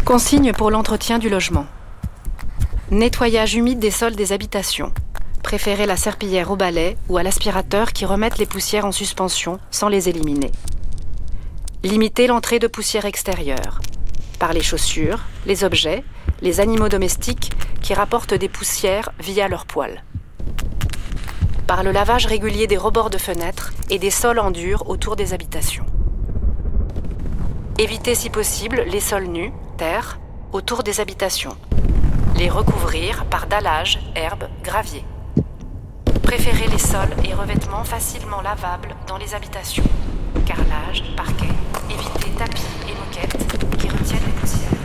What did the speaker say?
Consignes pour l'entretien du logement. Nettoyage humide des sols des habitations. Préférez la serpillière au balai ou à l'aspirateur qui remettent les poussières en suspension sans les éliminer. Limitez l'entrée de poussière extérieure. Par les chaussures, les objets, les animaux domestiques qui rapportent des poussières via leurs poils. Par le lavage régulier des rebords de fenêtres et des sols en dur autour des habitations. Évitez si possible les sols nus, terre, autour des habitations. Les recouvrir par dallage, herbe, gravier. Préférez les sols et revêtements facilement lavables dans les habitations. Carrelage, parquet, évitez tapis et moquettes qui retiennent les poussières.